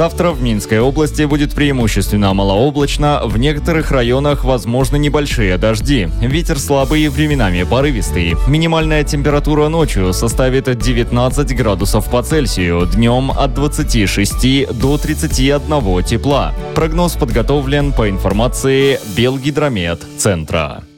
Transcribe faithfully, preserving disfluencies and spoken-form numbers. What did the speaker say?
Завтра в Минской области будет преимущественно малооблачно, в некоторых районах возможны небольшие дожди. Ветер слабый, временами порывистый. Минимальная температура ночью составит девятнадцать градусов по Цельсию, днем от двадцати шести до тридцати одного тепла. Прогноз подготовлен по информации Белгидромет центра.